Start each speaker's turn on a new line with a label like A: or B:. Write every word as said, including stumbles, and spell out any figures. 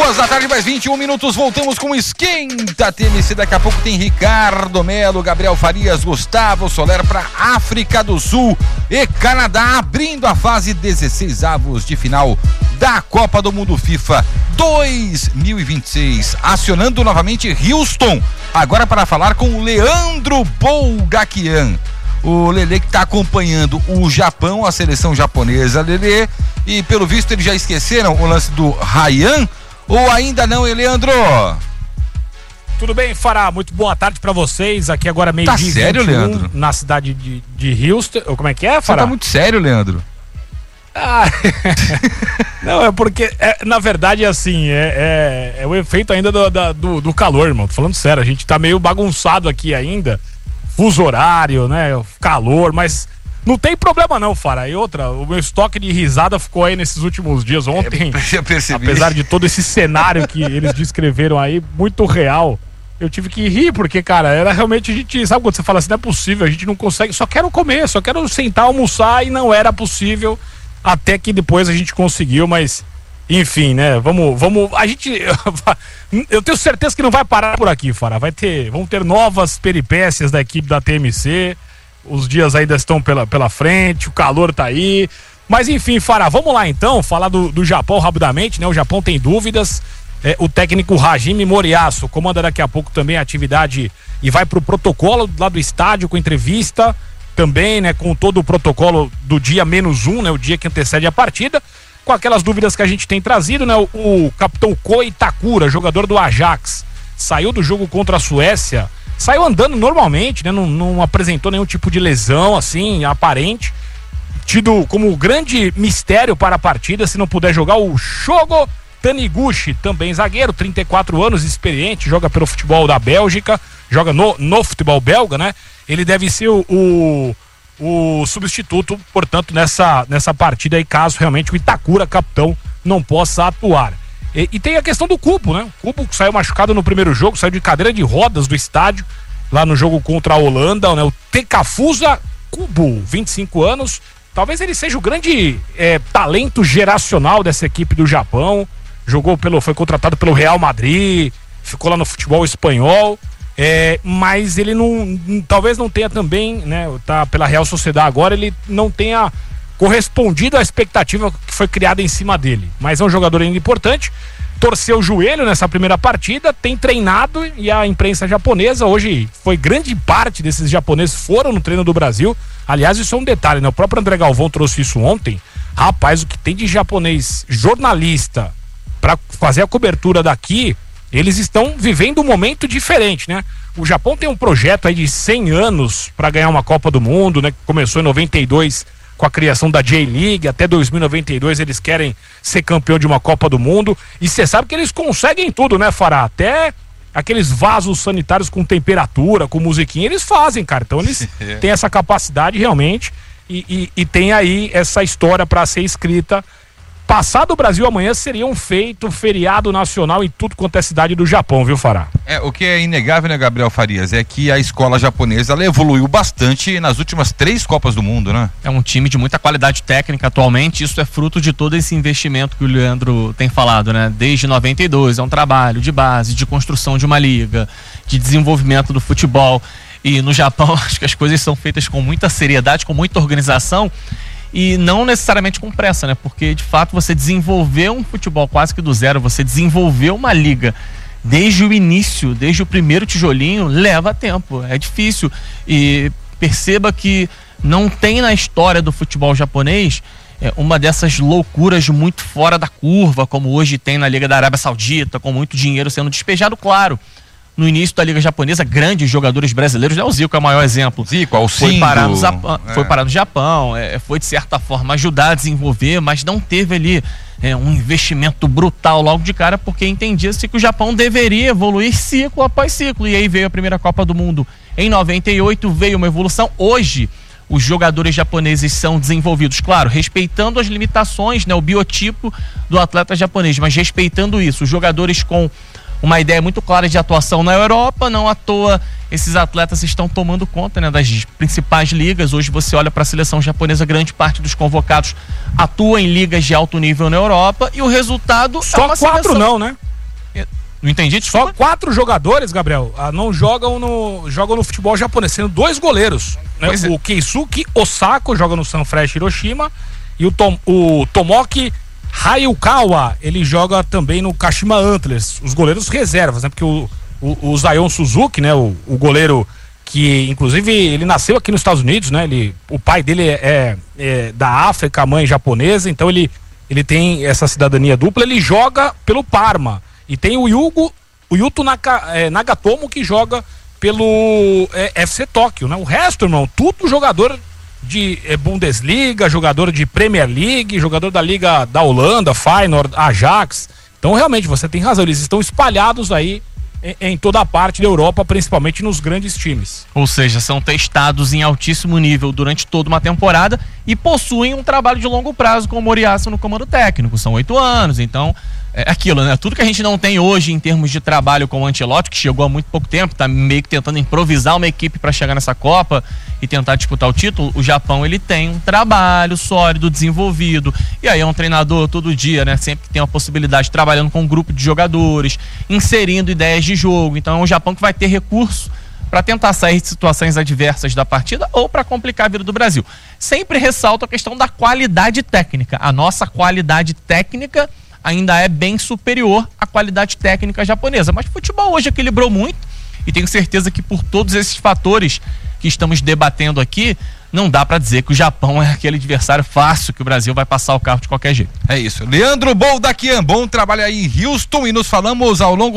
A: Duas da tarde, mais vinte e um minutos, voltamos com o Esquenta T M C. Daqui a pouco tem Ricardo Melo, Gabriel Farias, Gustavo Soler para África do Sul e Canadá, abrindo a fase dezesseis avos de final da Copa do Mundo FIFA dois mil e vinte e seis. Acionando novamente Houston, agora para falar com o Leandro Bolgaquian. O Lelê que está acompanhando o Japão, a seleção japonesa, Lelê, e pelo visto eles já esqueceram o lance do Ryan, ou ainda não, Leandro?
B: Tudo bem, Fará? Muito boa tarde pra vocês. Aqui agora meio-dia.
A: Tá sério,
B: vinte e um,
A: Leandro?
B: Na cidade de, de Houston. Como é que é, Fará?
A: Você tá muito sério, Leandro?
B: Ah, não, é porque, é, na verdade, assim, é, é, é o efeito ainda do, da, do, do calor, irmão. Tô falando sério, a gente tá meio bagunçado aqui ainda. Fuso horário, né? Calor, mas não tem problema não, Fará. E outra, o meu estoque de risada ficou aí nesses últimos dias. Ontem,
A: é, percebi.
B: Apesar de todo esse cenário que eles descreveram aí, muito real, eu tive que rir, porque, cara, era realmente a gente, sabe quando você fala assim, não é possível, a gente não consegue, só quero comer, só quero sentar, almoçar, e não era possível, até que depois a gente conseguiu, mas, enfim, né, vamos, vamos, a gente, eu tenho certeza que não vai parar por aqui, Fará, vai ter, vão ter novas peripécias da equipe da T M C, os dias ainda estão pela, pela frente, o calor tá aí, mas enfim, Fará, vamos lá então, falar do, do Japão rapidamente, né, o Japão tem dúvidas, é, o técnico Hajime Moriyasu comanda daqui a pouco também a atividade e vai pro protocolo lá do estádio com entrevista, também, né, com todo o protocolo do dia menos um, né, o dia que antecede a partida, com aquelas dúvidas que a gente tem trazido, né, o, o capitão Ko Itakura, jogador do Ajax, saiu do jogo contra a Suécia, saiu andando normalmente, né? Não, não apresentou nenhum tipo de lesão, assim, aparente. Tido como grande mistério para a partida, se não puder jogar, o Shogo Taniguchi, também zagueiro, trinta e quatro anos, experiente, joga pelo futebol da Bélgica, joga no, no futebol belga, né? Ele deve ser o, o, o substituto, portanto, nessa, nessa partida aí, caso realmente o Itakura, capitão, não possa atuar. E, e tem a questão do Kubo, né? O Kubo saiu machucado no primeiro jogo, saiu de cadeira de rodas do estádio, lá no jogo contra a Holanda, né? O Tekafusa Kubo, vinte e cinco anos, talvez ele seja o grande é, talento geracional dessa equipe do Japão, jogou pelo, foi contratado pelo Real Madrid, ficou lá no futebol espanhol, é, mas ele não, talvez não tenha também, né? Tá pela Real Sociedade agora, ele não tenha correspondido à expectativa que foi criada em cima dele, mas é um jogador ainda importante, torceu o joelho nessa primeira partida, tem treinado, e a imprensa japonesa hoje, foi grande parte desses japoneses foram no treino do Brasil, aliás isso é um detalhe, né? O próprio André Galvão trouxe isso ontem, rapaz, o que tem de japonês jornalista para fazer a cobertura daqui, eles estão vivendo um momento diferente, né? O Japão tem um projeto aí de cem anos para ganhar uma Copa do Mundo, né? Que começou em noventa e dois com a criação da J-League, até dois mil e noventa e dois eles querem ser campeão de uma Copa do Mundo, e você sabe que eles conseguem tudo, né, Fará? Até aqueles vasos sanitários com temperatura, com musiquinha, eles fazem, cara, então eles têm essa capacidade realmente, e, e, e tem aí essa história para ser escrita. Passado o Brasil amanhã seria um feito feriado nacional em tudo quanto é cidade do Japão, viu, Fará?
A: É, o que é inegável, né, Gabriel Farias, é que a escola japonesa, ela evoluiu bastante nas últimas três Copas do Mundo, né?
C: É um time de muita qualidade técnica atualmente, isso é fruto de todo esse investimento que o Leandro tem falado, né? Desde noventa e dois, é um trabalho de base, de construção de uma liga, de desenvolvimento do futebol, e no Japão acho que as coisas são feitas com muita seriedade, com muita organização, e não necessariamente com pressa, né? Porque de fato você desenvolver um futebol quase que do zero, você desenvolver uma liga desde o início, desde o primeiro tijolinho, leva tempo, é difícil. E perceba que não tem na história do futebol japonês é, uma dessas loucuras muito fora da curva, como hoje tem na Liga da Arábia Saudita, com muito dinheiro sendo despejado, claro. No início da Liga Japonesa, grandes jogadores brasileiros, né? O Zico é o maior exemplo.
A: Zico, Alcindo,
C: foi parar no Japão,
A: é.
C: foi parar no Japão, é, foi de certa forma ajudar a desenvolver, mas não teve ali é, um investimento brutal logo de cara, porque entendia-se que o Japão deveria evoluir ciclo após ciclo. E aí veio a primeira Copa do Mundo em noventa e oito, veio uma evolução. Hoje, os jogadores japoneses são desenvolvidos, claro, respeitando as limitações, né, o biotipo do atleta japonês, mas respeitando isso. Os jogadores com uma ideia muito clara de atuação na Europa, não à toa esses atletas estão tomando conta, né, das principais ligas. Hoje você olha para a seleção japonesa, grande parte dos convocados atua em ligas de alto nível na Europa, e o resultado
B: só
C: é uma
B: quatro
C: seleção...
B: não, né?
C: Não entendi,
B: Só quatro jogadores, Gabriel, não jogam no, jogam no futebol japonês, sendo dois goleiros. Né?
C: É.
B: O Keisuke Osako joga no Sanfrecce Hiroshima e o, Tom, o Tomoki Hayukawa, ele joga também no Kashima Antlers, os goleiros reservas, né? Porque o, o, o Zion Suzuki, né? O, o goleiro que, inclusive, ele nasceu aqui nos Estados Unidos, né? Ele, o pai dele é, é, é da África, a mãe japonesa, então ele, ele tem essa cidadania dupla, ele joga pelo Parma. E tem o Yugo, o Yuto Naka, é, Nagatomo, que joga pelo é, F C Tóquio, né? O resto, irmão, tudo jogador de é, Bundesliga, jogador de Premier League, jogador da Liga da Holanda, Feyenoord, Ajax. Então, realmente, você tem razão, eles estão espalhados aí em, em toda a parte da Europa, principalmente nos grandes times.
C: Ou seja, são testados em altíssimo nível durante toda uma temporada e possuem um trabalho de longo prazo com o Moriyasu no comando técnico. São oito anos, então... É aquilo, né? Tudo que a gente não tem hoje em termos de trabalho com o Ancelotti, que chegou há muito pouco tempo, tá meio que tentando improvisar uma equipe para chegar nessa Copa e tentar disputar o título, o Japão, ele tem um trabalho sólido, desenvolvido, e aí é um treinador todo dia, né? Sempre que tem a possibilidade, trabalhando com um grupo de jogadores, inserindo ideias de jogo. Então é um Japão que vai ter recurso para tentar sair de situações adversas da partida ou para complicar a vida do Brasil. Sempre ressalto a questão da qualidade técnica. A nossa qualidade técnica ainda é bem superior à qualidade técnica japonesa. Mas o futebol hoje equilibrou muito e tenho certeza que por todos esses fatores que estamos debatendo aqui, não dá para dizer que o Japão é aquele adversário fácil que o Brasil vai passar o carro de qualquer jeito.
A: É isso. Leandro Boldaquian, bom trabalho aí em Houston e nos falamos ao longo